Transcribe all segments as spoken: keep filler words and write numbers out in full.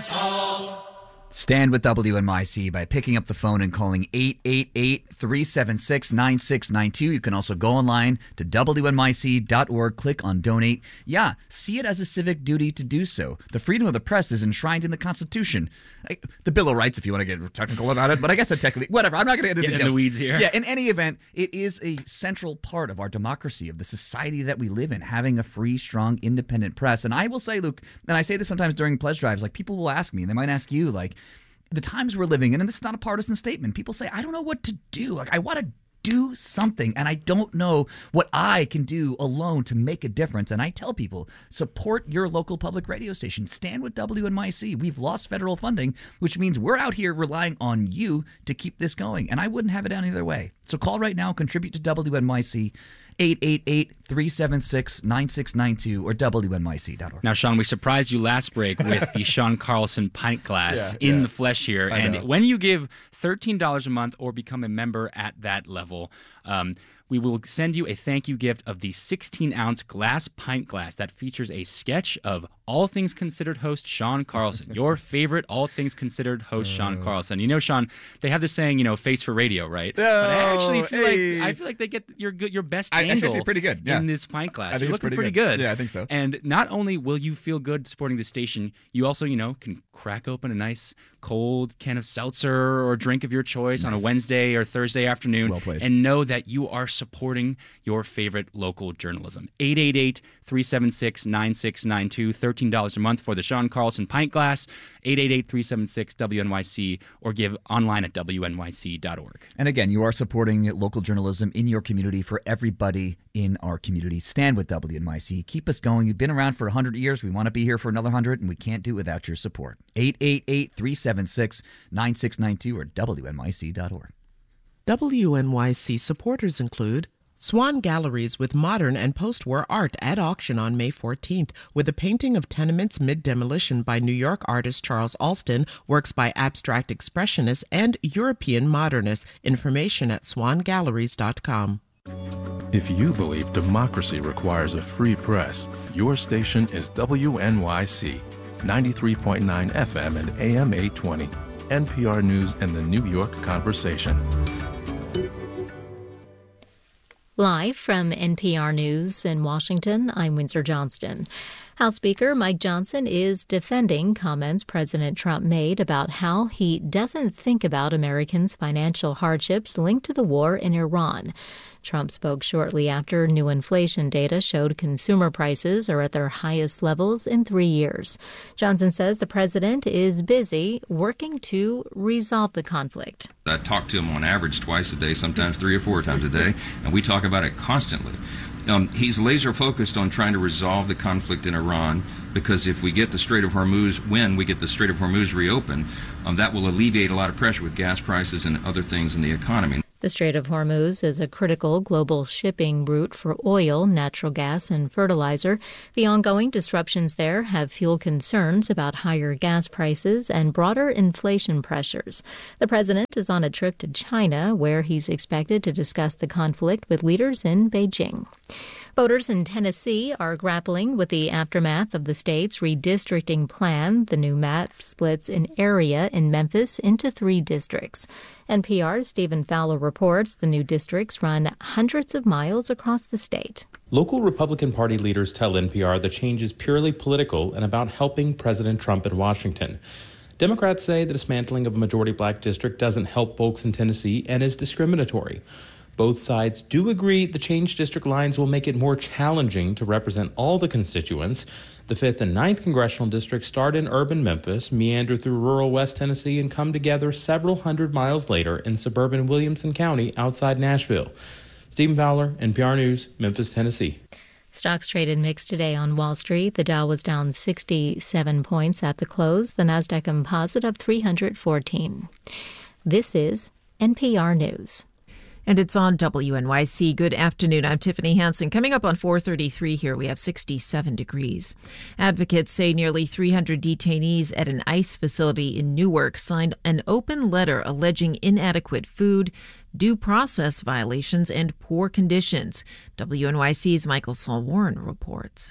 tall. Stand with W N Y C by picking up the phone and calling eight eight eight, three seven six, nine six nine two. You can also go online to W N Y C dot org, click on donate. Yeah, see it as a civic duty to do so. The freedom of the press is enshrined in the Constitution. The Bill of Rights, if you want to get technical about it, but I guess I technically, whatever, I'm not going to get into Get details. in the weeds here. Yeah, in any event, it is a central part of our democracy, of the society that we live in, having a free, strong, independent press. And I will say, Luke, and I say this sometimes during pledge drives, like people will ask me, and they might ask you, like, the times we're living in, and this is not a partisan statement, people say, I don't know what to do. Like, I want to do something, and I don't know what I can do alone to make a difference. And I tell people, support your local public radio station. Stand with W N Y C. We've lost federal funding, which means we're out here relying on you to keep this going. And I wouldn't have it any other way. So call right now, contribute to W N Y C, eight eight eight, three seven six, nine six nine two or W N Y C dot org. Now, Sean, we surprised you last break with the Sean Carlson pint glass yeah, in yeah. the flesh here. I and know. When you give thirteen dollars a month or become a member at that level, um, we will send you a thank you gift of the sixteen-ounce glass pint glass that features a sketch of All Things Considered host Sean Carlson, your favorite All Things Considered host, uh, Sean Carlson. You know, Sean, they have this saying, you know, face for radio, right? Oh, but I actually feel hey. like I feel like they get your good, your best I, angle actually, pretty good. Yeah. in this pint glass. I think You're it's looking pretty, pretty good. good. Yeah, I think so. And not only will you feel good supporting the station, you also, you know, can crack open a nice cold can of seltzer or drink of your choice nice. on a Wednesday or Thursday afternoon, well played. And know that you are supporting your favorite local journalism. eight eight eight, three seven six, nine six nine two, thirteen dollars a month for the Sean Carlson pint glass, eight eight eight, three seven six, W N Y C, or give online at W N Y C dot org. And again, you are supporting local journalism in your community for everybody in our community. Stand with W N Y C. Keep us going. You've been around for one hundred years. We want to be here for another one hundred, and we can't do it without your support. eight eight eight, three seven six, nine six nine two or W N Y C dot org. W N Y C supporters include Swan Galleries with modern and post-war art at auction on May fourteenth, with a painting of tenements mid-demolition by New York artist Charles Alston, works by abstract expressionists and European modernists. Information at swan galleries dot com. If you believe democracy requires a free press, your station is W N Y C, ninety-three point nine F M and A M eight twenty, N P R News and the New York Conversation. Live from N P R News in Washington, I'm Windsor Johnston. House Speaker Mike Johnson is defending comments President Trump made about how he doesn't think about Americans' financial hardships linked to the war in Iran. Trump spoke shortly after new inflation data showed consumer prices are at their highest levels in three years. Johnson says the president is busy working to resolve the conflict. I talk to him on average twice a day, sometimes three or four times a day, and we talk about it constantly. Um, he's laser focused on trying to resolve the conflict in Iran, because if we get the Strait of Hormuz, when we get the Strait of Hormuz reopened, um, that will alleviate a lot of pressure with gas prices and other things in the economy. The Strait of Hormuz is a critical global shipping route for oil, natural gas, and fertilizer. The ongoing disruptions there have fueled concerns about higher gas prices and broader inflation pressures. The president is on a trip to China, where he's expected to discuss the conflict with leaders in Beijing. Voters in Tennessee are grappling with the aftermath of the state's redistricting plan. The new map splits an area in Memphis into three districts. N P R's Stephen Fowler reports the new districts run hundreds of miles across the state. Local Republican Party leaders tell N P R the change is purely political and about helping President Trump in Washington. Democrats say the dismantling of a majority black district doesn't help folks in Tennessee and is discriminatory. Both sides do agree the changed district lines will make it more challenging to represent all the constituents. The fifth and ninth congressional districts start in urban Memphis, meander through rural West Tennessee, and come together several hundred miles later in suburban Williamson County outside Nashville. Stephen Fowler, N P R News, Memphis, Tennessee. Stocks traded mixed today on Wall Street. The Dow was down sixty-seven points at the close. The Nasdaq Composite up three hundred fourteen. This is N P R News. And it's on W N Y C. Good afternoon. I'm Tiffany Hansen. Coming up on four thirty-three here, we have sixty-seven degrees. Advocates say nearly three hundred detainees at an ICE facility in Newark signed an open letter alleging inadequate food, due process violations, and poor conditions. W N Y C's Michael Saul Warren reports.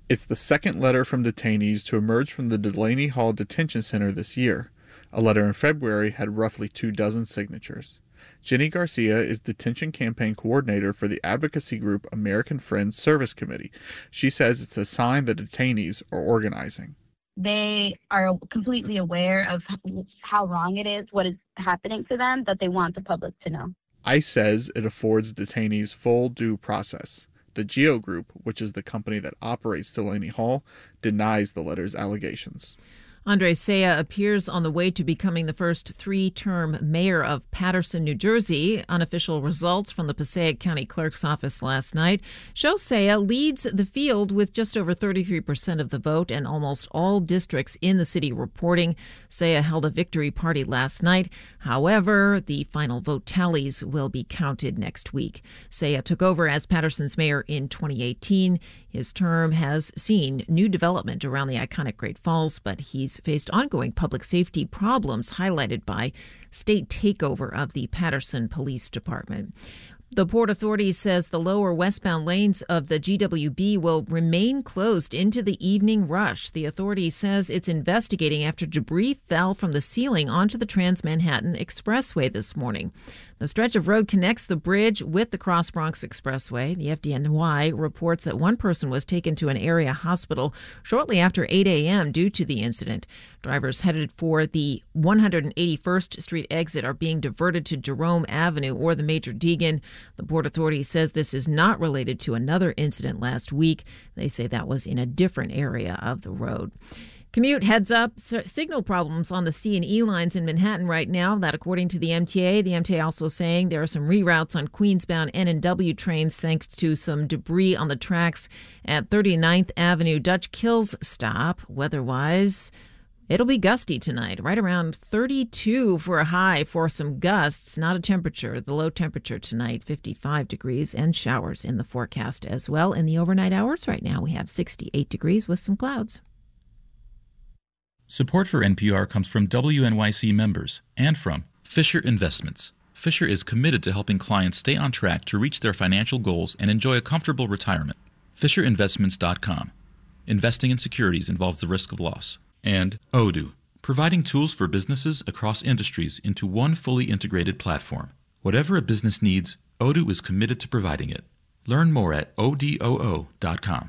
It's the second letter from detainees to emerge from the Delaney Hall Detention Center this year. A letter in February had roughly two dozen signatures. Jenny Garcia is Detention Campaign Coordinator for the advocacy group American Friends Service Committee. She says it's a sign that detainees are organizing. They are completely aware of how wrong it is, what is happening to them, that they want the public to know. ICE says it affords detainees full due process. The GEO Group, which is the company that operates Delaney Hall, denies the letter's allegations. Andre Saya appears on the way to becoming the first three-term mayor of Paterson, New Jersey. Unofficial results from the Passaic County Clerk's office last night show Saya leads the field with just over thirty-three percent of the vote and almost all districts in the city reporting. Saya held a victory party last night. However, the final vote tallies will be counted next week. Saya took over as Paterson's mayor in twenty eighteen. His term has seen new development around the iconic Great Falls, but he's faced ongoing public safety problems highlighted by state takeover of the Paterson Police Department. The Port Authority says the lower westbound lanes of the G W B will remain closed into the evening rush. The authority says it's investigating after debris fell from the ceiling onto the Trans-Manhattan Expressway this morning. The stretch of road connects the bridge with the Cross Bronx Expressway. The F D N Y reports that one person was taken to an area hospital shortly after eight a.m. due to the incident. Drivers headed for the one hundred eighty-first Street exit are being diverted to Jerome Avenue or the Major Deegan. The Port Authority says this is not related to another incident last week. They say that was in a different area of the road. Commute heads up. Signal problems on the C and E lines in Manhattan right now. That according to the M T A. The M T A also saying there are some reroutes on Queensbound N and W trains thanks to some debris on the tracks at thirty-ninth Avenue Dutch Kills stop. Weather-wise, it'll be gusty tonight, right around thirty-two for a high for some gusts, not a temperature. The low temperature tonight, fifty-five degrees, and showers in the forecast as well. In the overnight hours right now, we have sixty-eight degrees with some clouds. Support for N P R comes from W N Y C members and from Fisher Investments. Fisher is committed to helping clients stay on track to reach their financial goals and enjoy a comfortable retirement. Fisher Investments dot com. Investing in securities involves the risk of loss. And Odoo, providing tools for businesses across industries into one fully integrated platform. Whatever a business needs, Odoo is committed to providing it. Learn more at O D O O dot com.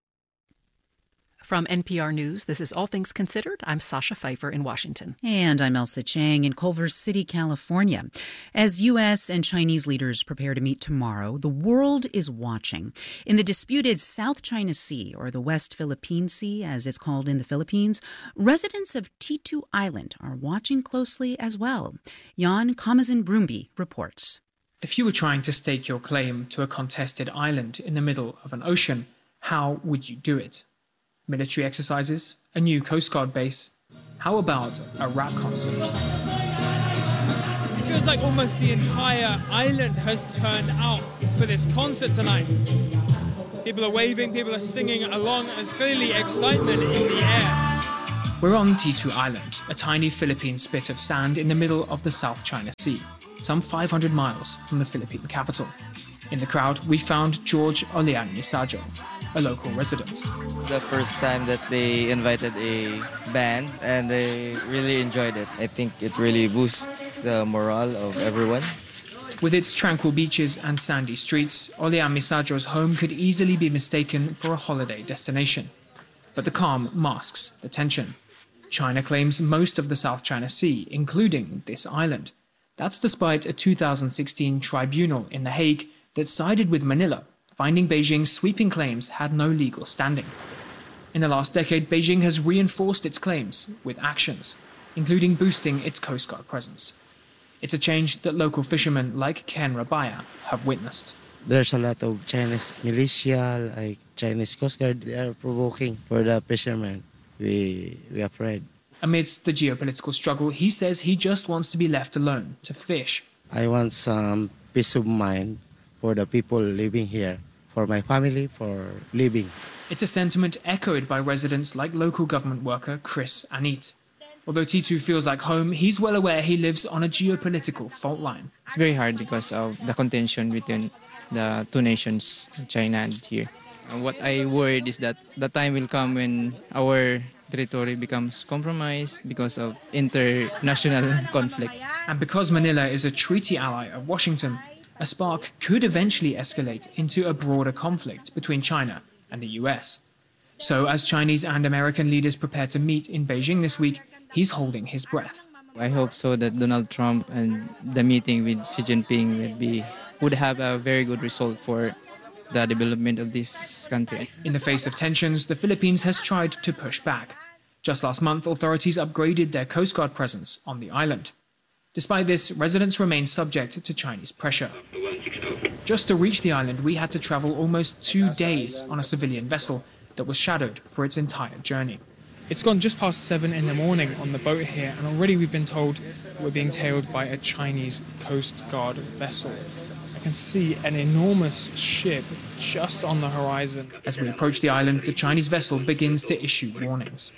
From N P R News, this is All Things Considered. I'm Sasha Pfeiffer in Washington. And I'm Elsa Chang in Culver City, California. As U S and Chinese leaders prepare to meet tomorrow, the world is watching. In the disputed South China Sea, or the West Philippine Sea, as it's called in the Philippines, residents of Titu Island are watching closely as well. Jan Kamazin-Brumby reports. If you were trying to stake your claim to a contested island in the middle of an ocean, how would you do it? Military exercises, a new Coast Guard base. How about a rap concert? It feels like almost the entire island has turned out for this concert tonight. People are waving, people are singing along. There's clearly excitement in the air. We're on Titu Island, a tiny Philippine spit of sand in the middle of the South China Sea, some five hundred miles from the Philippine capital. In the crowd, we found George Olian Misajo, a local resident. It's the first time that they invited a band, and they really enjoyed it. I think it really boosts the morale of everyone. With its tranquil beaches and sandy streets, Olian Misajo's home could easily be mistaken for a holiday destination. But the calm masks the tension. China claims most of the South China Sea, including this island. That's despite a two thousand sixteen tribunal in The Hague that sided with Manila, finding Beijing's sweeping claims had no legal standing. In the last decade, Beijing has reinforced its claims with actions, including boosting its Coast Guard presence. It's a change that local fishermen like Ken Rabaya have witnessed. There's a lot of Chinese militia, like Chinese Coast Guard. They are provoking for the fishermen. We, we are afraid. Amidst the geopolitical struggle, he says he just wants to be left alone to fish. I want some peace of mind for the people living here, for my family, for living. It's a sentiment echoed by residents like local government worker Chris Anit. Although Titu feels like home, he's well aware he lives on a geopolitical fault line. It's very hard because of the contention between the two nations, China and here. And what I worried is that the time will come when our territory becomes compromised because of international conflict. And because Manila is a treaty ally of Washington, a spark could eventually escalate into a broader conflict between China and the U S. So as Chinese and American leaders prepare to meet in Beijing this week, he's holding his breath. I hope so that Donald Trump and the meeting with Xi Jinping would be would have a very good result for the development of this country. In the face of tensions, the Philippines has tried to push back. Just last month, authorities upgraded their Coast Guard presence on the island. Despite this, residents remain subject to Chinese pressure. Just to reach the island, we had to travel almost two days on a civilian vessel that was shadowed for its entire journey. It's gone just past seven in the morning on the boat here, and already we've been told that we're being tailed by a Chinese Coast Guard vessel. I can see an enormous ship just on the horizon. As we approach the island, the Chinese vessel begins to issue warnings.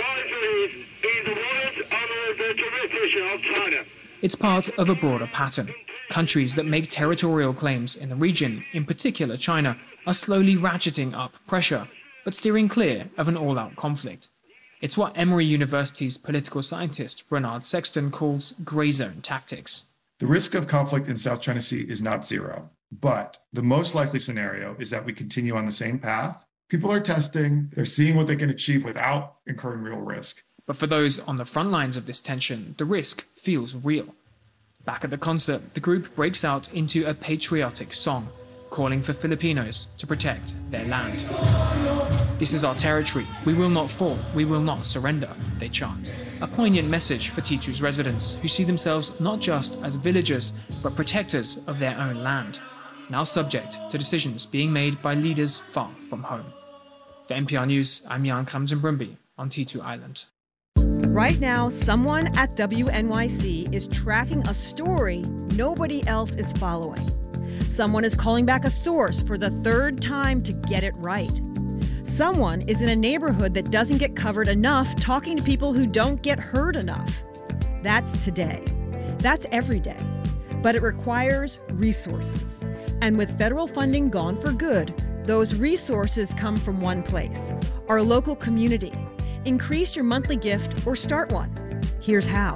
It's part of a broader pattern. Countries that make territorial claims in the region, in particular China, are slowly ratcheting up pressure, but steering clear of an all-out conflict. It's what Emory University's political scientist Bernard Sexton calls grey zone tactics. The risk of conflict in South China Sea is not zero, but the most likely scenario is that we continue on the same path. People are testing, they're seeing what they can achieve without incurring real risk. But for those on the front lines of this tension, the risk feels real. Back at the concert, the group breaks out into a patriotic song, calling for Filipinos to protect their land. "This is our territory. We will not fall. We will not surrender," they chant. A poignant message for T two's residents, who see themselves not just as villagers, but protectors of their own land, now subject to decisions being made by leaders far from home. For N P R News, I'm Jan Kramsen-Brumby on T two Island. Right now, someone at W N Y C is tracking a story nobody else is following. Someone is calling back a source for the third time to get it right. Someone is in a neighborhood that doesn't get covered enough, talking to people who don't get heard enough. That's today. That's every day. But it requires resources. And with federal funding gone for good, those resources come from one place, our local community. Increase your monthly gift or start one. Here's how.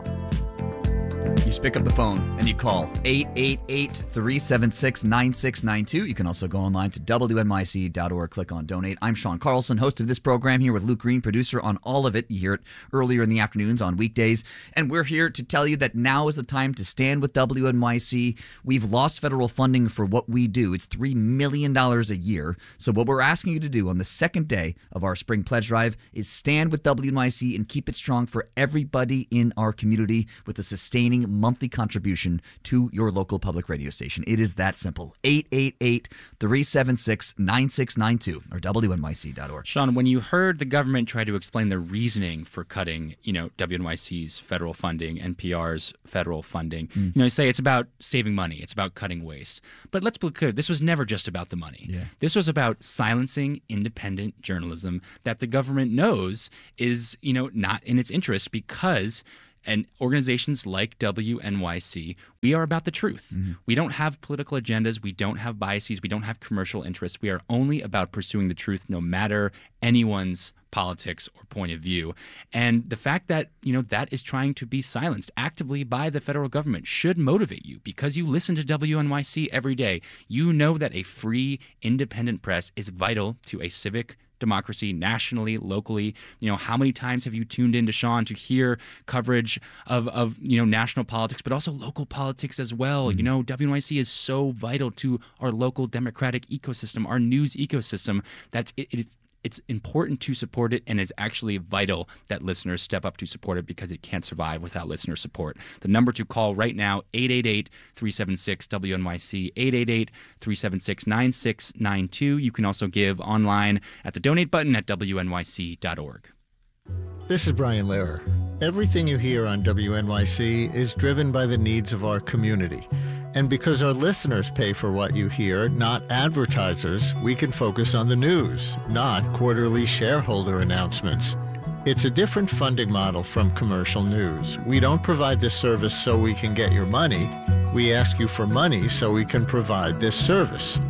You just pick up the phone and you call eight eight eight, three seven six, nine six nine two. You can also go online to W N Y C dot org, click on donate. I'm Sean Carlson, host of this program, here with Luke Green, producer on all of it. You hear it earlier in the afternoons on weekdays. And we're here to tell you that now is the time to stand with W N Y C. We've lost federal funding for what we do. It's three million dollars a year. So what we're asking you to do on the second day of our spring pledge drive is stand with W N Y C and keep it strong for everybody in our community with a sustaining monthly contribution to your local public radio station. It is that simple. eight eight eight, three seven six, nine six nine two or W N Y C dot org. Sean, when you heard the government try to explain the reasoning for cutting, you know, W N Y C's federal funding, N P R's federal funding, mm. you know, say it's about saving money, it's about cutting waste. But let's be clear, this was never just about the money. Yeah. This was about silencing independent journalism that the government knows is, you know, not in its interest, because and organizations like W N Y C, we are about the truth. Mm-hmm. We don't have political agendas. We don't have biases. We don't have commercial interests. We are only about pursuing the truth, no matter anyone's politics or point of view. And the fact that, you know, that is trying to be silenced actively by the federal government should motivate you, because you listen to W N Y C every day. You know that a free, independent press is vital to a civic democracy nationally, locally. You know, how many times have you tuned in to Sean to hear coverage of, of you know, national politics, but also local politics as well? Mm-hmm. You know, W N Y C is so vital to our local democratic ecosystem, our news ecosystem, that it, it's It's important to support it, and it's actually vital that listeners step up to support it, because it can't survive without listener support. The number to call right now, eight eight eight, three seven six, W N Y C, eight eight eight, three seven six, nine six nine two. You can also give online at the donate button at W N Y C dot org. This is Brian Lehrer. Everything you hear on W N Y C is driven by the needs of our community. And because our listeners pay for what you hear, not advertisers, we can focus on the news, not quarterly shareholder announcements. It's a different funding model from commercial news. We don't provide this service so we can get your money. We ask you for money so we can provide this service.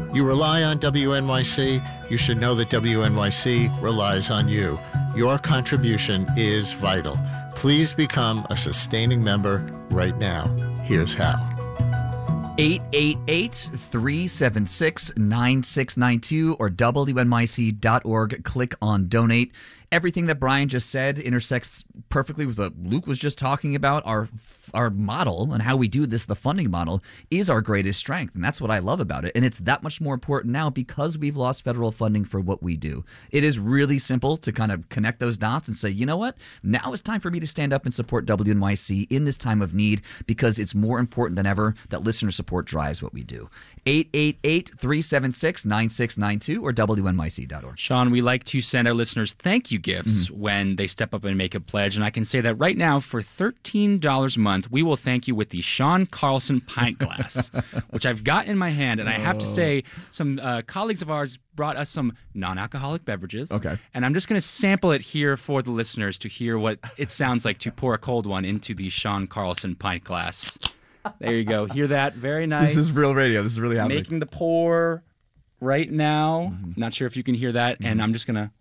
You rely on W N Y C, you should know that W N Y C relies on you. Your contribution is vital. Please become a sustaining member right now. Here's how. eight eight eight, three seven six, nine six nine two or W N Y C dot org. Click on donate. Everything that Brian just said intersects perfectly with what Luke was just talking about. Our our model and how we do this, the funding model, is our greatest strength. And that's what I love about it. And it's that much more important now because we've lost federal funding for what we do. It is really simple to kind of connect those dots and say, you know what? Now it's time for me to stand up and support W N Y C in this time of need because it's more important than ever that listener support drives what we do. eight eight eight, three seven six, nine six nine two or W N Y C dot org. Sean, we like to send our listeners thank you gifts Mm-hmm. when they step up and make a pledge. And I can say that right now, for thirteen dollars a month, we will thank you with the Sean Carlson pint glass, which I've got in my hand. And I have to say, some uh, colleagues of ours brought us some non-alcoholic beverages. Okay. And I'm just going to sample it here for the listeners to hear what it sounds like to pour a cold one into the Sean Carlson pint glass. There you go. Hear that? Very nice. This is real radio. This is really happening. Making the pour right now. Mm-hmm. Not sure if you can hear that. Mm-hmm. And I'm just going to...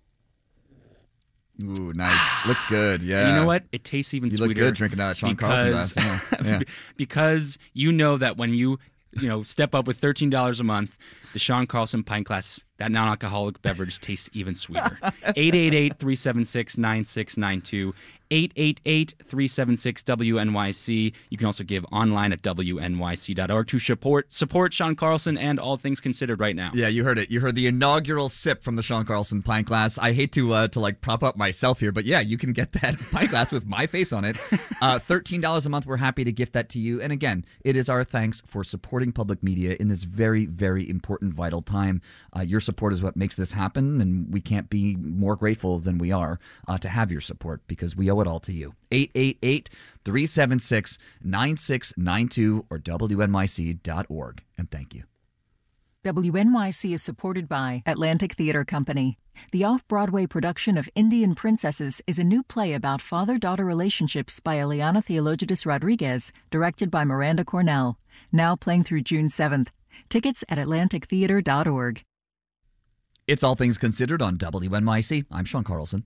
Ooh, nice. Looks good. Yeah. You know what? It tastes even you sweeter. You look good drinking out of Sean Carlson glass. Yeah. Yeah. Because you know that when you, you know, step up with thirteen dollars a month, the Sean Carlson pint glass, that non-alcoholic beverage tastes even sweeter. eight eight eight, three seven six, nine six nine two. eight eight eight, three seven six, W N Y C. You can also give online at W N Y C dot org to support support Sean Carlson and All Things Considered right now. Yeah, you heard it. You heard the inaugural sip from the Sean Carlson pint glass. I hate to uh, to like prop up myself here, but yeah, you can get that pint glass with my face on it. Uh, thirteen dollars a month. We're happy to gift that to you. And again, it is our thanks for supporting public media in this very, very important, vital time. Uh, your support is what makes this happen, and we can't be more grateful than we are uh, to have your support because we owe it all to you. eight eight eight, three seven six, nine six nine two or W N Y C dot org. And thank you. W N Y C is supported by Atlantic Theater Company. The off-Broadway production of Indian Princesses is a new play about father-daughter relationships by Eliana Theologides Rodriguez, directed by Miranda Cornell. Now playing through June seventh. Tickets at Atlantic Theater dot org. It's All Things Considered on W N Y C. I'm Sean Carlson.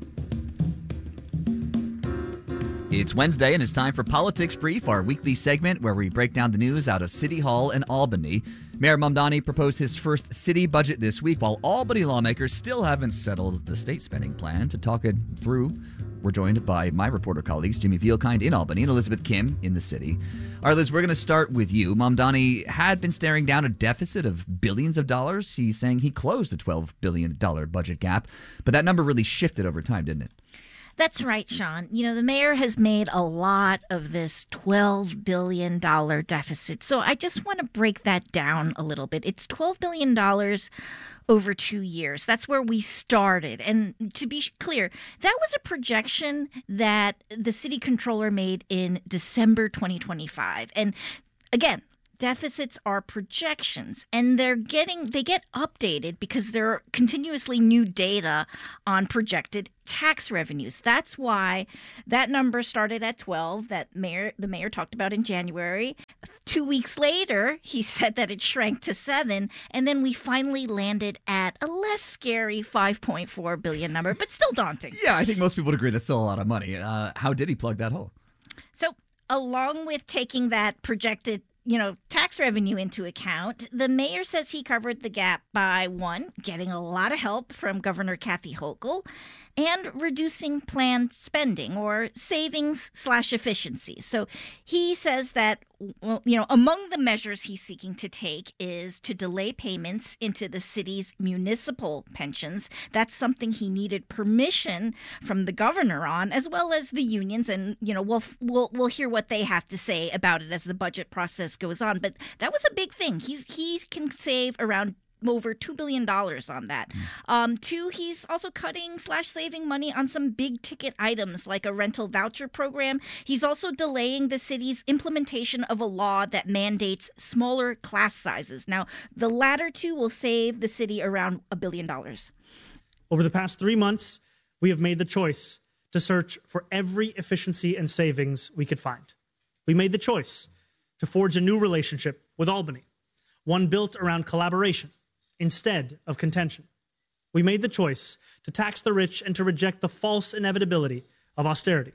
It's Wednesday, and it's time for Politics Brief, our weekly segment where we break down the news out of City Hall in Albany. Mayor Mamdani proposed his first city budget this week, while Albany lawmakers still haven't settled the state spending plan. To talk it through, we're joined by my reporter colleagues, Jimmy Vielkind in Albany and Elizabeth Kim in the city. All right, Liz, we're going to start with you. Mamdani had been staring down a deficit of billions of dollars. He's saying he closed the twelve billion dollars budget gap, but that number really shifted over time, didn't it? That's right, Sean. You know, the mayor has made a lot of this twelve billion dollars deficit. So I just want to break that down a little bit. It's twelve billion dollars over two years. That's where we started. And to be clear, that was a projection that the city controller made in December twenty twenty-five. And again, deficits are projections, and they're getting they get updated because there are continuously new data on projected tax revenues. That's why that number started at twelve that mayor the mayor talked about in January. Two weeks later, he said that it shrank to seven, and then we finally landed at a less scary five point four billion number, but still daunting. Yeah, I think most people would agree that's still a lot of money. Uh, how did he plug that hole? So, along with taking that projected you know, tax revenue into account, the mayor says he covered the gap by, one, getting a lot of help from Governor Kathy Hochul, and reducing planned spending or savings slash efficiencies. So he says that, well, you know, among the measures he's seeking to take is to delay payments into the city's municipal pensions. That's something he needed permission from the governor on, as well as the unions. And, you know, we'll we'll we'll hear what they have to say about it as the budget process goes on. But that was a big thing. He's he can save around over two billion dollars on that. Um, two, he's also cutting slash saving money on some big ticket items like a rental voucher program. He's also delaying the city's implementation of a law that mandates smaller class sizes. Now, the latter two will save the city around a billion dollars. Over the past three months, we have made the choice to search for every efficiency and savings we could find. We made the choice to forge a new relationship with Albany, one built around collaboration instead of contention. We made the choice to tax the rich and to reject the false inevitability of austerity.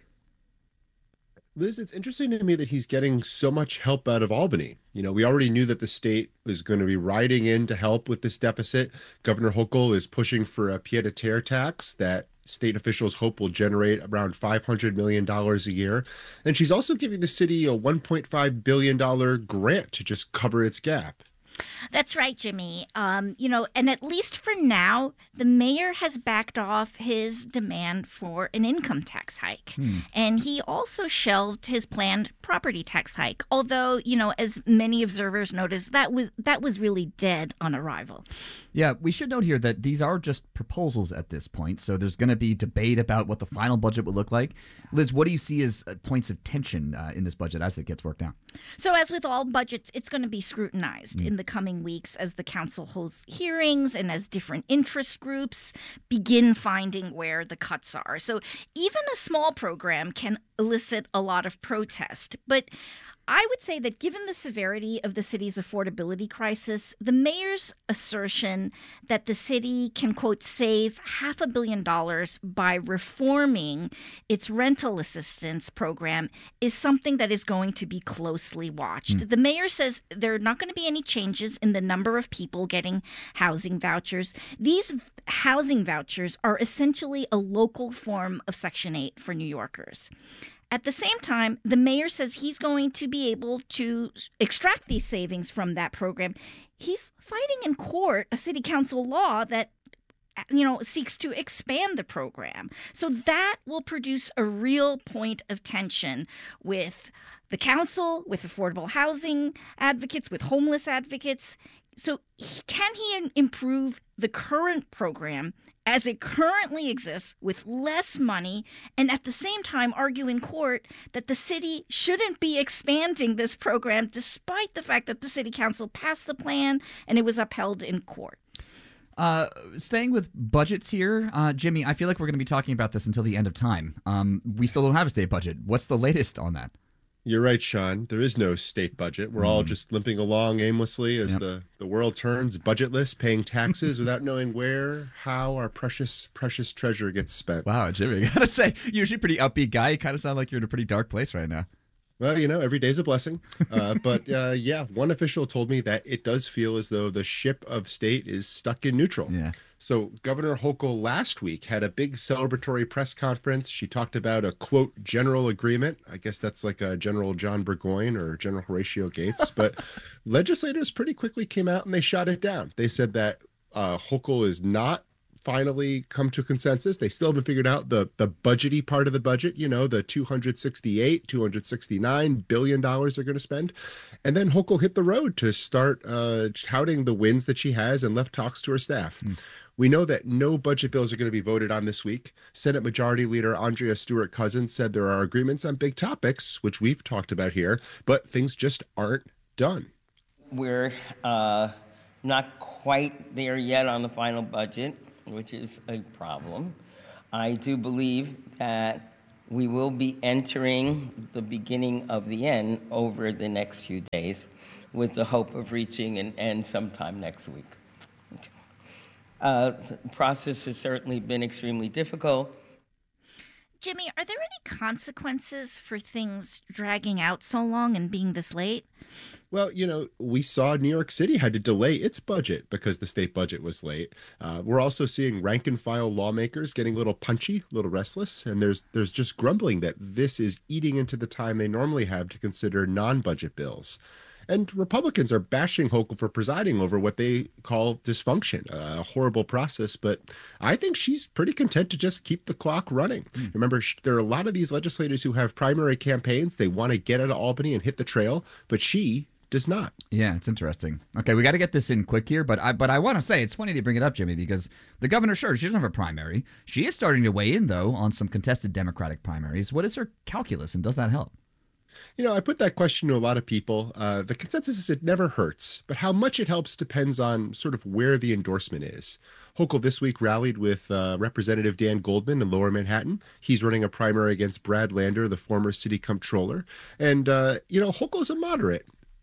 Liz, it's interesting to me that he's getting so much help out of Albany. You know, we already knew that the state was going to be riding in to help with this deficit. Governor Hochul is pushing for a pied-à-terre tax that state officials hope will generate around five hundred million dollars a year. And she's also giving the city a one point five billion dollars grant to just cover its gap. That's right, Jimmy. Um, you know, and at least for now, the mayor has backed off his demand for an income tax hike. Hmm. And he also shelved his planned property tax hike. Although, you know, as many observers noticed, that was that was really dead on arrival. Yeah, we should note here that these are just proposals at this point, so there's going to be debate about what the final budget will look like. Liz, what do you see as uh, points of tension uh, in this budget as it gets worked out? So as with all budgets, it's going to be scrutinized mm. in the coming weeks as the council holds hearings and as different interest groups begin finding where the cuts are. So even a small program can elicit a lot of protest, but I would say that given the severity of the city's affordability crisis, the mayor's assertion that the city can, quote, save half a billion dollars by reforming its rental assistance program is something that is going to be closely watched. Mm. The mayor says there are not going to be any changes in the number of people getting housing vouchers. These housing vouchers are essentially a local form of Section eight for New Yorkers. At the same time, the mayor says he's going to be able to extract these savings from that program. He's fighting in court a city council law that, you know, seeks to expand the program. So that will produce a real point of tension with the council, with affordable housing advocates, with homeless advocates. So can he improve the current program as it currently exists with less money and at the same time argue in court that the city shouldn't be expanding this program despite the fact that the city council passed the plan and it was upheld in court? Uh, staying with budgets here, uh, Jimmy, I feel like we're going to be talking about this until the end of time. Um, we still don't have a state budget. What's the latest on that? You're right, Sean. There is no state budget. We're mm. all just limping along aimlessly as yep. the, the world turns budgetless, paying taxes without knowing where, how our precious, precious treasure gets spent. Wow, Jimmy, I gotta say, you're usually a pretty upbeat guy. You kind of sound like you're in a pretty dark place right now. Well, you know, every day's a blessing. Uh, but uh, yeah, one official told me that it does feel as though the ship of state is stuck in neutral. Yeah. So Governor Hochul last week had a big celebratory press conference. She talked about a, quote, general agreement. I guess that's like a General John Burgoyne or General Horatio Gates. But legislators pretty quickly came out and they shot it down. They said that uh, Hochul is not finally come to consensus. They still haven't figured out the the budgety part of the budget, you know, the two hundred sixty-eight, two hundred sixty-nine billion dollars they're going to spend. And then Hochul hit the road to start uh, touting the wins that she has and left talks to her staff. Mm. We know that no budget bills are going to be voted on this week. Senate Majority Leader Andrea Stewart-Cousins said there are agreements on big topics, which we've talked about here, but things just aren't done. We're uh, not quite there yet on the final budget, which is a problem. I do believe that we will be entering the beginning of the end over the next few days with the hope of reaching an end sometime next week. Uh, the process has certainly been extremely difficult. Jimmy, are there any consequences for things dragging out so long and being this late? Well, you know, we saw New York City had to delay its budget because the state budget was late. Uh, we're also seeing rank and file lawmakers getting a little punchy, a little restless, and there's there's just grumbling that this is eating into the time they normally have to consider non-budget bills. And Republicans are bashing Hochul for presiding over what they call dysfunction, a horrible process. But I think she's pretty content to just keep the clock running. Mm. Remember, there are a lot of these legislators who have primary campaigns. They want to get out of Albany and hit the trail, but she does not. Yeah, it's interesting. Okay, we got to get this in quick here, but I but I want to say it's funny that you bring it up, Jimmy, because the governor, sure, she doesn't have a primary. She is starting to weigh in, though, on some contested Democratic primaries. What is her calculus, and does that help? You know, I put that question to a lot of people. Uh, the consensus is it never hurts, but how much it helps depends on sort of where the endorsement is. Hochul this week rallied with uh, Representative Dan Goldman in Lower Manhattan. He's running a primary against Brad Lander, the former city comptroller. And, uh, you know, Hochul is a moderate.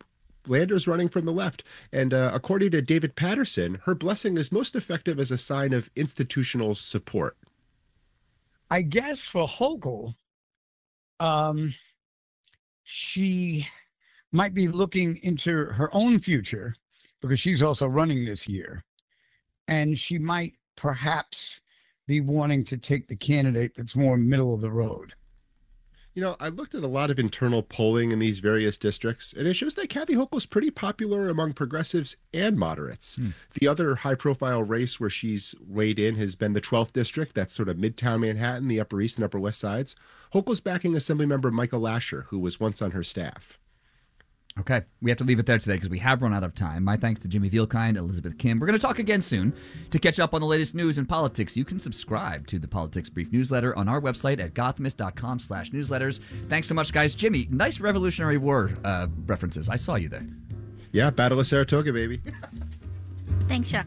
Landers running from the left. And uh, according to David Patterson, her blessing is most effective as a sign of institutional support. I guess for Hochul, um, she might be looking into her own future because she's also running this year. And she might perhaps be wanting to take the candidate that's more middle of the road. You know, I looked at a lot of internal polling in these various districts, and it shows that Kathy Hochul is pretty popular among progressives and moderates. Hmm. The other high-profile race where she's weighed in has been the twelfth district. That's sort of Midtown Manhattan, the Upper East and Upper West Sides. Hochul's backing Assemblymember Michael Lasher, who was once on her staff. Okay, we have to leave it there today because we have run out of time. My thanks to Jimmy Vielkind, Elizabeth Kim. We're going to talk again soon. To catch up on the latest news and politics, you can subscribe to the Politics Brief newsletter on our website at gothamist.com slash newsletters. Thanks so much, guys. Jimmy, nice Revolutionary War uh, references. I saw you there. Yeah, Battle of Saratoga, baby. Thanks, Chuck.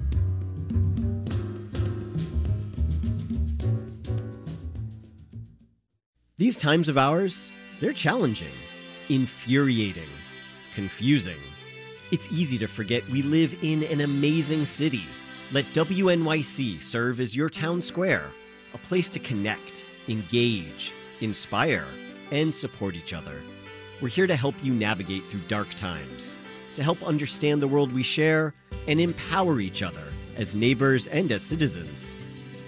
These times of ours, they're challenging, infuriating, confusing. It's easy to forget we live in an amazing city. Let W N Y C serve as your town square, a place to connect, engage, inspire, and support each other. We're here to help you navigate through dark times, to help understand the world we share, and empower each other as neighbors and as citizens.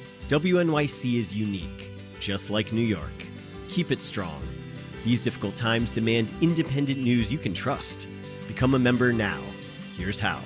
W N Y C is unique, just like New York. Keep it strong. These difficult times demand independent news you can trust. Become a member now. Here's how.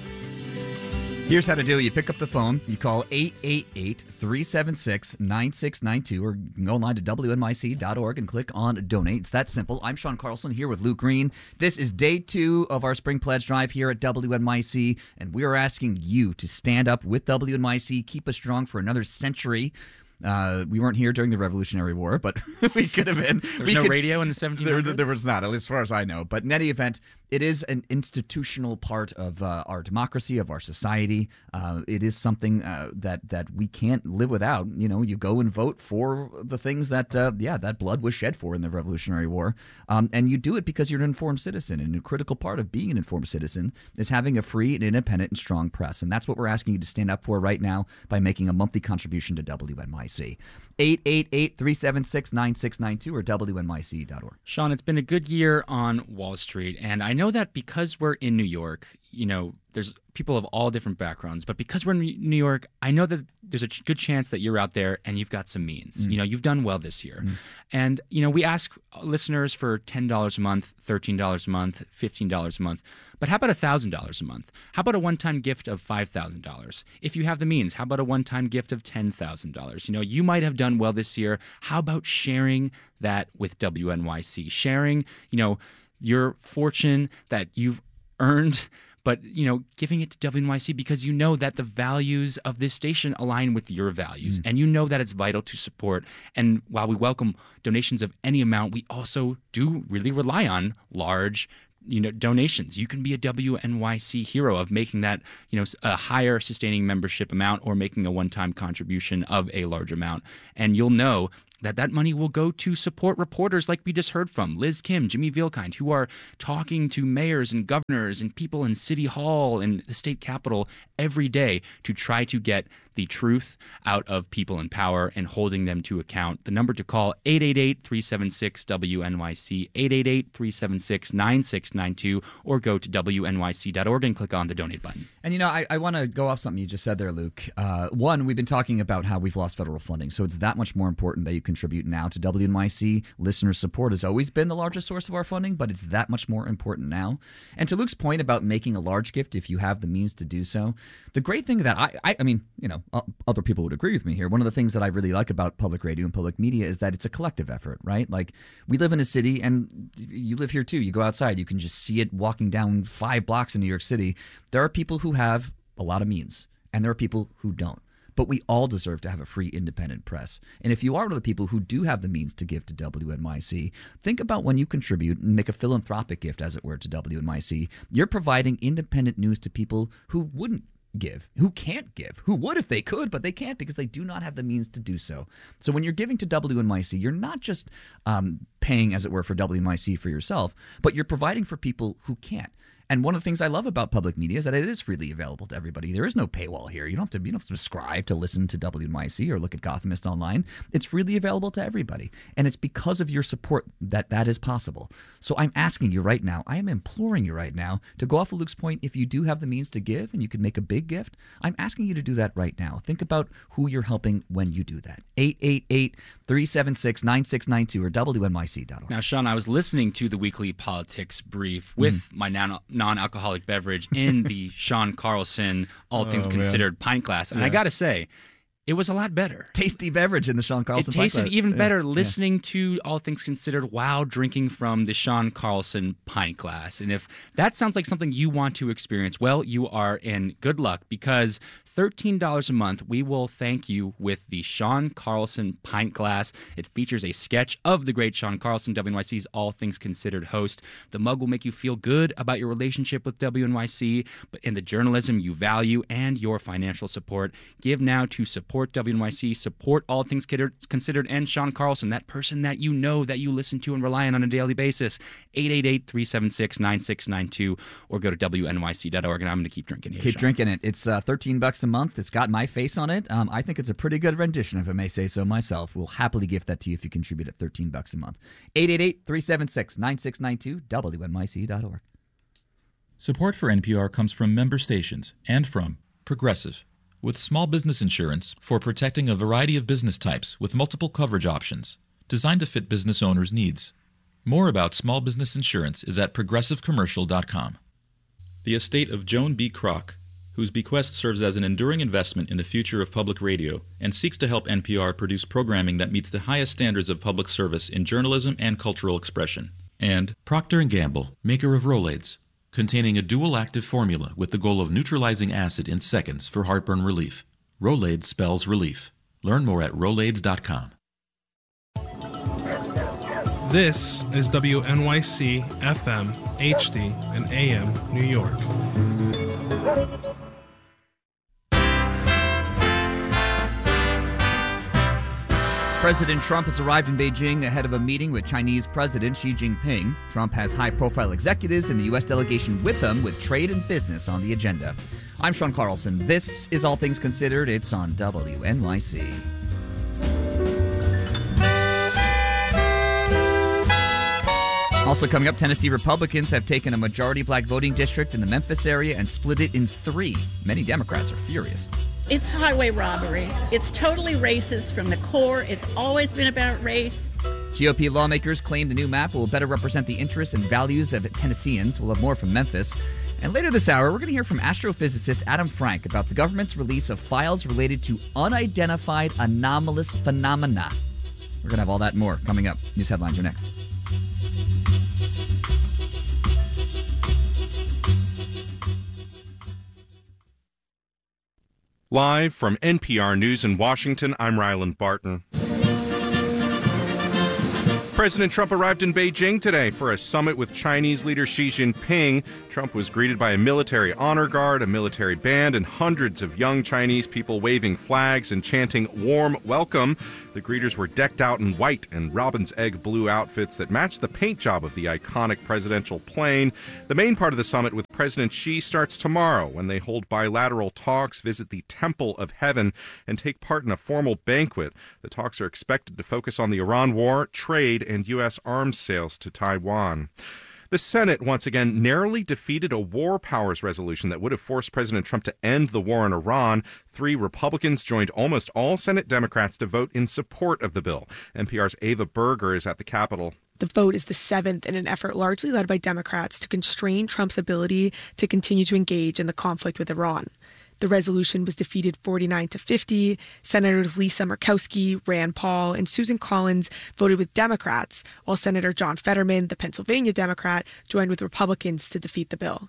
Here's how to do it. You pick up the phone, you call eight eight eight, three seven six, nine six nine two, or you can go online to W N Y C dot org and click on Donate. It's that simple. I'm Sean Carlson here with Luke Green. This is day two of our Spring Pledge Drive here at W N Y C, and we are asking you to stand up with W N Y C, keep us strong for another century. Uh, we weren't here during the Revolutionary War, but we could have been. There was we no could, radio in the seventeen hundreds? There, there was not, at least as far as I know. But in any event, it is an institutional part of uh, our democracy, of our society. Uh, it is something uh, that that we can't live without. You know, you go and vote for the things that, uh, yeah, that blood was shed for in the Revolutionary War. Um, and you do it because you're an informed citizen. And a critical part of being an informed citizen is having a free and independent and strong press. And that's what we're asking you to stand up for right now by making a monthly contribution to W N Y C. eight eight eight, three seven six, nine six nine two or W N Y C dot org. Sean, it's been a good year on Wall Street, and I know that because we're in New York, you know, there's people of all different backgrounds, but because we're in New York, I know that there's a good chance that you're out there and you've got some means. Mm. You know, you've done well this year. Mm. And, you know, we ask listeners for ten dollars a month, thirteen dollars a month, fifteen dollars a month. But how about one thousand dollars a month? How about a one-time gift of five thousand dollars? If you have the means, how about a one-time gift of ten thousand dollars? You know, you might have done well this year. How about sharing that with W N Y C? Sharing, you know, your fortune that you've earned, but, you know, giving it to W N Y C because you know that the values of this station align with your values. Mm. And you know that it's vital to support. And while we welcome donations of any amount, we also do really rely on large you know, donations. You can be a W N Y C hero of making that, you know, a higher sustaining membership amount or making a one-time contribution of a large amount. And you'll know that that money will go to support reporters like we just heard from, Liz Kim, Jimmy Vielkind, who are talking to mayors and governors and people in City Hall and the state capitol every day to try to get the truth out of people in power and holding them to account. The number to call, eight eight eight, three seven six, W N Y C, eight eight eight, three seven six, nine six nine two, or go to W N Y C dot org and click on the donate button. And, you know, I, I want to go off something you just said there, Luke. Uh, one, we've been talking about how we've lost federal funding, so it's that much more important that you contribute now to W N Y C. Listener support has always been the largest source of our funding, but it's that much more important now. And to Luke's point about making a large gift if you have the means to do so, the great thing that I, I, I mean, you know, other people would agree with me here. One of the things that I really like about public radio and public media is that it's a collective effort, right? Like, we live in a city, and you live here too. You go outside, you can just see it walking down five blocks in New York City. There are people who have a lot of means, and there are people who don't. But we all deserve to have a free, independent press. And if you are one of the people who do have the means to give to W N Y C, think about when you contribute and make a philanthropic gift, as it were, to W N Y C. You're providing independent news to people who wouldn't give, who can't give, who would if they could, but they can't because they do not have the means to do so. So when you're giving to W N Y C, you're not just um, paying, as it were, for W N Y C for yourself, but you're providing for people who can't. And one of the things I love about public media is that it is freely available to everybody. There is no paywall here. You don't have to, you don't have to subscribe to listen to W N Y C or look at Gothamist online. It's freely available to everybody. And it's because of your support that that is possible. So I'm asking you right now, I am imploring you right now to go off of Luke's point. If you do have the means to give and you can make a big gift, I'm asking you to do that right now. Think about who you're helping when you do that. eight eight eight, three seven six, nine six nine two or W N Y C dot org. Now, Sean, I was listening to the weekly politics brief with mm. my non- non-alcoholic beverage in the Sean Carlson All Things oh, Considered man. pint glass. And yeah. I got to say, it was a lot better. Tasty beverage in the Sean Carlson It tasted pint even glass. better yeah. listening yeah. to All Things Considered while drinking from the Sean Carlson pint glass. And if that sounds like something you want to experience, well, you are in good luck, because thirteen dollars a month, we will thank you with the Sean Carlson pint glass. It features a sketch of the great Sean Carlson, W N Y C's All Things Considered host. The mug will make you feel good about your relationship with W N Y C, but in the journalism you value and your financial support. Give now to support W N Y C, support All Things Considered and Sean Carlson, that person that you know, that you listen to and rely on on a daily basis. eight eight eight, three seven six, nine six nine two or go to W N Y C dot org, and I'm going to keep drinking here. Keep Sean. drinking it. It's uh, thirteen bucks a month. It's got my face on it. Um, I think it's a pretty good rendition, if I may say so myself. We'll happily gift that to you if you contribute at thirteen bucks a month. eight eight eight, three seven six, nine six nine two, W N Y C dot org. Support for N P R comes from member stations and from Progressive, with small business insurance for protecting a variety of business types with multiple coverage options, designed to fit business owners' needs. More about small business insurance is at progressive commercial dot com. The estate of Joan B. Kroc, whose bequest serves as an enduring investment in the future of public radio and seeks to help N P R produce programming that meets the highest standards of public service in journalism and cultural expression. And Procter and Gamble, maker of Rolaids, containing a dual active formula with the goal of neutralizing acid in seconds for heartburn relief. Rolaids spells relief. Learn more at rolaids dot com. This is W N Y C F M, H D, and A M New York. President Trump has arrived in Beijing ahead of a meeting with Chinese President Xi Jinping. Trump has high-profile executives in the U S delegation with him, with trade and business on the agenda. I'm Sean Carlson. This is All Things Considered. It's on W N Y C. Also coming up, Tennessee Republicans have taken a majority black voting district in the Memphis area and split it in three. Many Democrats are furious. It's highway robbery. It's totally racist from the core. It's always been about race. G O P lawmakers claim the new map will better represent the interests and values of Tennesseans. We'll have more from Memphis. And later this hour, we're going to hear from astrophysicist Adam Frank about the government's release of files related to unidentified anomalous phenomena. We're going to have all that and more coming up. News headlines are next. Live from N P R News in Washington, I'm Ryland Barton. President Trump arrived in Beijing today for a summit with Chinese leader Xi Jinping. Trump was greeted by a military honor guard, a military band, and hundreds of young Chinese people waving flags and chanting "Warm Welcome." The greeters were decked out in white and robin's egg blue outfits that matched the paint job of the iconic presidential plane. The main part of the summit with President Xi starts tomorrow when they hold bilateral talks, visit the Temple of Heaven, and take part in a formal banquet. The talks are expected to focus on the Iran war, trade, and U S arms sales to Taiwan. The Senate once again narrowly defeated a war powers resolution that would have forced President Trump to end the war in Iran. Three Republicans joined almost all Senate Democrats to vote in support of the bill. N P R's Ava Berger is at the Capitol. The vote is the seventh in an effort largely led by Democrats to constrain Trump's ability to continue to engage in the conflict with Iran. The resolution was defeated forty-nine to fifty. Senators Lisa Murkowski, Rand Paul, and Susan Collins voted with Democrats, while Senator John Fetterman, the Pennsylvania Democrat, joined with Republicans to defeat the bill.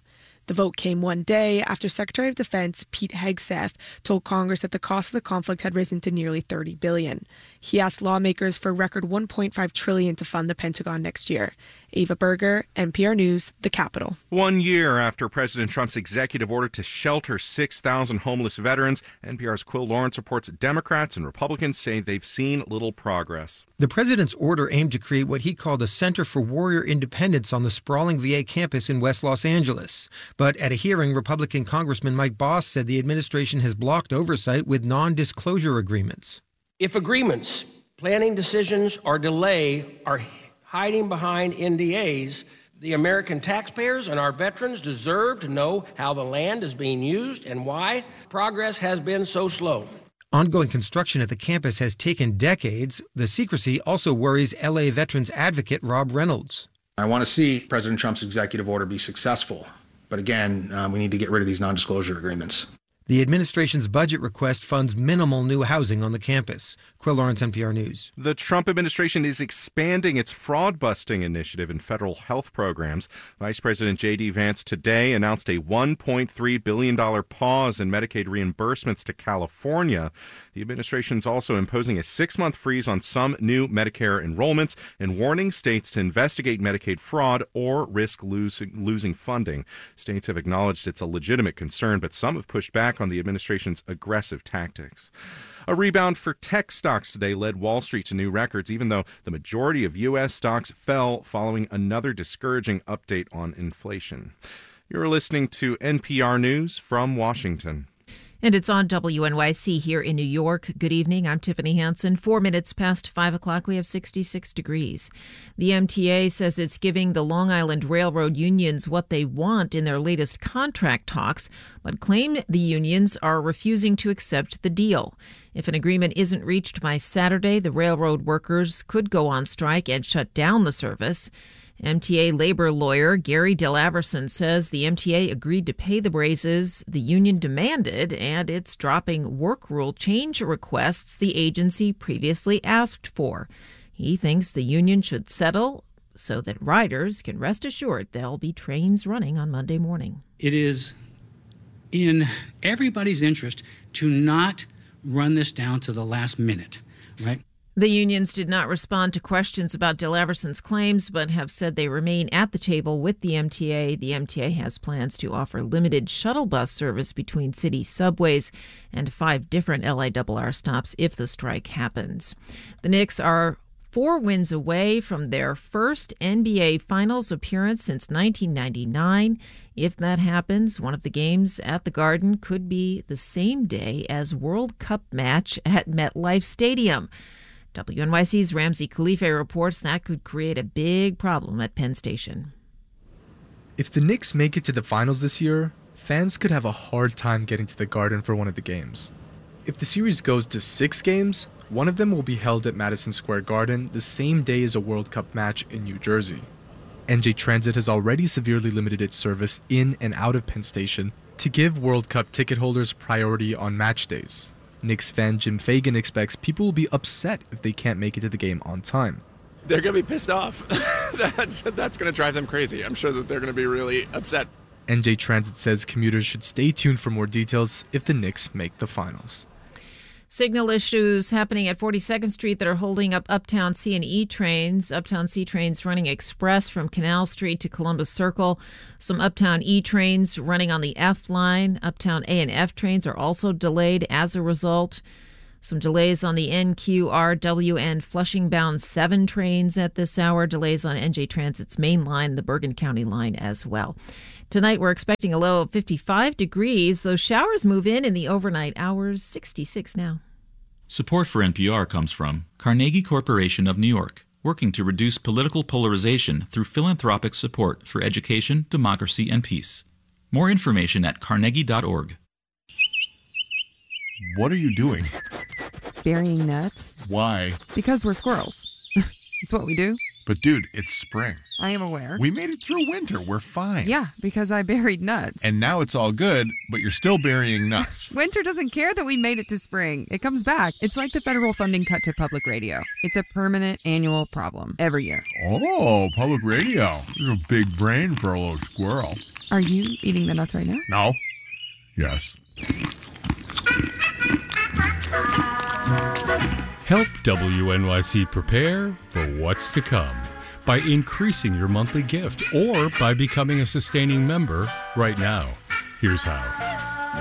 The vote came one day after Secretary of Defense Pete Hegseth told Congress that the cost of the conflict had risen to nearly thirty billion dollars. He asked lawmakers for a record one point five trillion dollars to fund the Pentagon next year. Ava Berger, N P R News, the Capitol. One year after President Trump's executive order to shelter six thousand homeless veterans, N P R's Quill Lawrence reports Democrats and Republicans say they've seen little progress. The president's order aimed to create what he called a Center for Warrior Independence on the sprawling V A campus in West Los Angeles. But at a hearing, Republican Congressman Mike Boss said the administration has blocked oversight with non-disclosure agreements. If agreements, planning decisions, or delay are hiding behind N D As, the American taxpayers and our veterans deserve to know how the land is being used and why progress has been so slow. Ongoing construction at the campus has taken decades. The secrecy also worries L A veterans advocate Rob Reynolds. I want to see President Trump's executive order be successful. But again, uh, we need to get rid of these non-disclosure agreements. The administration's budget request funds minimal new housing on the campus. Quill Lawrence, N P R News. The Trump administration is expanding its fraud-busting initiative in federal health programs. Vice President J D. Vance today announced a one point three billion dollars pause in Medicaid reimbursements to California. The administration is also imposing a six-month freeze on some new Medicare enrollments and warning states to investigate Medicaid fraud or risk losing, losing funding. States have acknowledged it's a legitimate concern, but some have pushed back on the administration's aggressive tactics. A rebound for tech stocks today led Wall Street to new records, even though the majority of U S stocks fell following another discouraging update on inflation. You're listening to N P R News from Washington. And it's on W N Y C here in New York. Good evening. I'm Tiffany Hansen. Four minutes past five o'clock, we have sixty-six degrees. The M T A says it's giving the Long Island Railroad unions what they want in their latest contract talks, but claim the unions are refusing to accept the deal. If an agreement isn't reached by Saturday, the railroad workers could go on strike and shut down the service. M T A labor lawyer Gary Delaverson says the M T A agreed to pay the raises the union demanded, and it's dropping work rule change requests the agency previously asked for. He thinks the union should settle so that riders can rest assured there'll be trains running on Monday morning. It is in everybody's interest to not run this down to the last minute, right? The unions did not respond to questions about Delaverson's claims, but have said they remain at the table with the M T A. The M T A has plans to offer limited shuttle bus service between city subways and five different L I R R stops if the strike happens. The Knicks are four wins away from their first N B A Finals appearance since nineteen ninety-nine. If that happens, one of the games at the Garden could be the same day as World Cup match at MetLife Stadium. W N Y C's Ramsey Khalife reports that could create a big problem at Penn Station. If the Knicks make it to the finals this year, fans could have a hard time getting to the Garden for one of the games. If the series goes to six games, one of them will be held at Madison Square Garden the same day as a World Cup match in New Jersey. N J Transit has already severely limited its service in and out of Penn Station to give World Cup ticket holders priority on match days. Knicks fan Jim Fagan expects people will be upset if they can't make it to the game on time. They're going to be pissed off. that's that's going to drive them crazy. I'm sure that they're going to be really upset. N J Transit says commuters should stay tuned for more details if the Knicks make the finals. Signal issues happening at forty-second Street that are holding up Uptown C and E trains. Uptown C trains running express from Canal Street to Columbus Circle. Some Uptown E trains running on the F line. Uptown A and F trains are also delayed as a result. Some delays on the N Q R W and Flushing-bound seven trains at this hour. Delays on N J Transit's main line, the Bergen County line as well. Tonight we're expecting a low of fifty-five degrees. Those showers move in in the overnight hours, sixty-six now. Support for N P R comes from Carnegie Corporation of New York, working to reduce political polarization through philanthropic support for education, democracy, and peace. More information at carnegie dot org. What are you doing? Burying nuts. Why? Because we're squirrels. It's what we do. But dude, it's spring. I am aware. We made it through winter. We're fine. Yeah, because I buried nuts. And now it's all good, but you're still burying nuts. Winter doesn't care that we made it to spring. It comes back. It's like the federal funding cut to public radio. It's a permanent annual problem every year. Oh, public radio. There's a big brain for a little squirrel. Are you eating the nuts right now? No. Yes. Help W N Y C prepare for what's to come by increasing your monthly gift or by becoming a sustaining member right now. Here's how.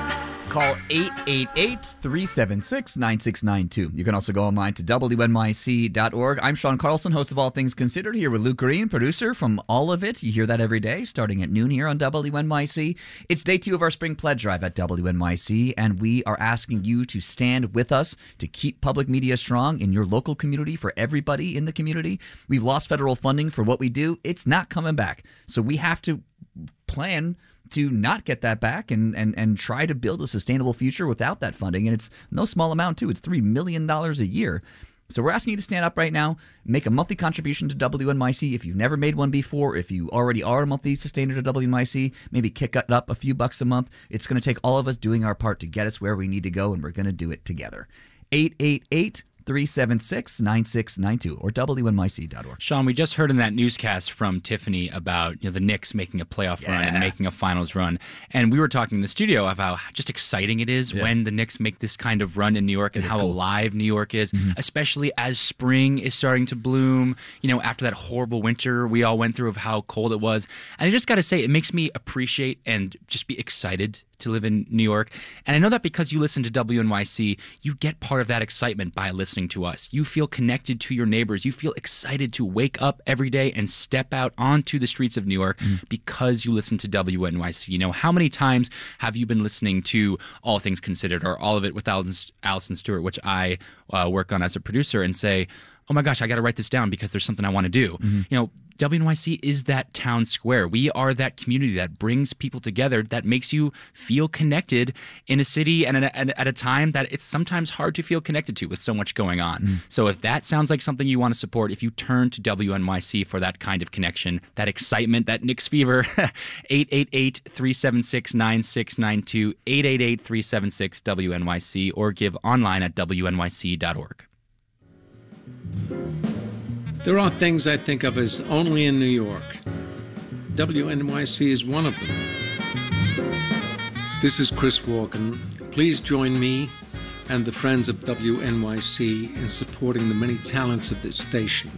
Call eight eight eight, three seven six, nine six nine two. You can also go online to W N Y C dot org. I'm Sean Carlson, host of All Things Considered, here with Luke Green, producer from All of It. You hear that every day, starting at noon here on W N Y C. It's day two of our spring pledge drive at W N Y C, and we are asking you to stand with us to keep public media strong in your local community for everybody in the community. We've lost federal funding for what we do. It's not coming back. So we have to plan to not get that back and, and, and try to build a sustainable future without that funding. And it's no small amount, too. It's three million dollars a year. So we're asking you to stand up right now, make a monthly contribution to W N Y C. If you've never made one before, if you already are a monthly sustainer to W N Y C, maybe kick it up a few bucks a month. It's going to take all of us doing our part to get us where we need to go, and we're going to do it together. eight eight eight, three seven six, nine six nine two or W N Y C dot org. Sean, we just heard in that newscast from Tiffany about you know the Knicks making a playoff Yeah. run and making a finals run. And we were talking in the studio about how just exciting it is Yeah. when the Knicks make this kind of run in New York and It is how cool. alive New York is, especially as spring is starting to bloom, you know, after that horrible winter we all went through of how cold it was. And I just got to say, it makes me appreciate and just be excited to live in New York. And I know that because you listen to W N Y C, you get part of that excitement by listening to us. You feel connected to your neighbors. You feel excited to wake up every day and step out onto the streets of New York because you listen to W N Y C. You know, how many times have you been listening to All Things Considered or All of It with Allison, Allison Stewart, which I uh, work on as a producer, and say, oh my gosh, I got to write this down because there's something I want to do. Mm-hmm. You know, W N Y C is that town square. We are that community that brings people together, that makes you feel connected in a city and at a, at a time that it's sometimes hard to feel connected to with so much going on. Mm. So if that sounds like something you want to support, if you turn to W N Y C for that kind of connection, that excitement, that Knicks fever, eight eight eight, three seven six, nine six nine two, eight eight eight, three seven six, W N Y C, or give online at W N Y C dot org. There are things I think of as only in New York. W N Y C is one of them. This is Chris Walken. Please join me and the friends of W N Y C in supporting the many talents of this station.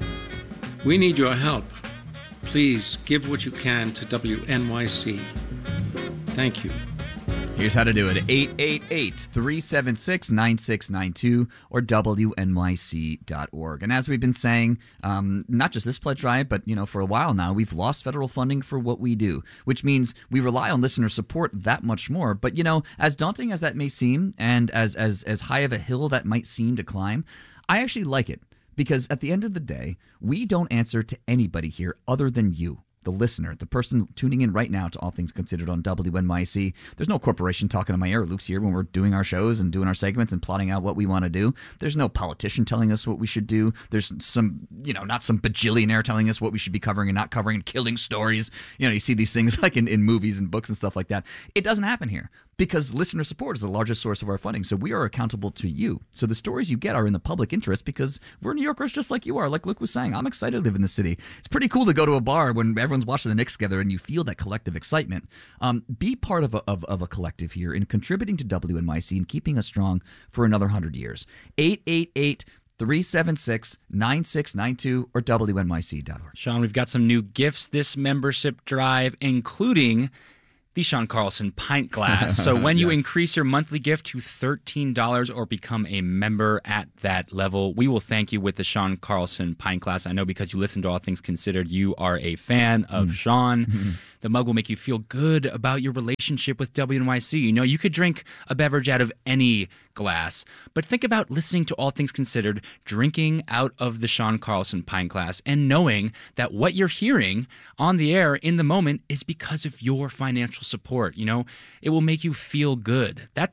We need your help. Please give what you can to W N Y C. Thank you. Here's how to do it. eight eight eight, three seven six, nine six nine two or W N Y C dot org. And as we've been saying, um, not just this pledge drive, but you know, for a while now, we've lost federal funding for what we do, which means we rely on listener support that much more. But you know, as daunting as that may seem, and as as as high of a hill that might seem to climb, I actually like it because at the end of the day, we don't answer to anybody here other than you, the listener, the person tuning in right now to All Things Considered on W N Y C. There's no corporation talking to my ear. Luke's here when we're doing our shows and doing our segments and plotting out what we want to do. There's no politician telling us what we should do. There's some, you know, not some bajillionaire telling us what we should be covering and not covering and killing stories. You know, you see these things like in, in movies and books and stuff like that. It doesn't happen here because listener support is the largest source of our funding. So we are accountable to you. So the stories you get are in the public interest because we're New Yorkers just like you are. Like Luke was saying, I'm excited to live in the city. It's pretty cool to go to a bar when everyone's watching the Knicks together and you feel that collective excitement. Um, be part of a, of, of a collective here in contributing to W N Y C and keeping us strong for another one hundred years. eight eight eight, three seven six, nine six nine two or W N Y C dot org. Sean, we've got some new gifts this membership drive, including the Sean Carlson pint glass. So when you Yes. increase your monthly gift to thirteen dollars or become a member at that level, we will thank you with the Sean Carlson pint glass. I know because you listen to All Things Considered, you are a fan of Mm. Sean. Mm-hmm. The mug will make you feel good about your relationship with W N Y C. You know, you could drink a beverage out of any glass, but think about listening to All Things Considered, drinking out of the Sean Carlson pint glass, and knowing that what you're hearing on the air in the moment is because of your financial support. You know, it will make you feel good. That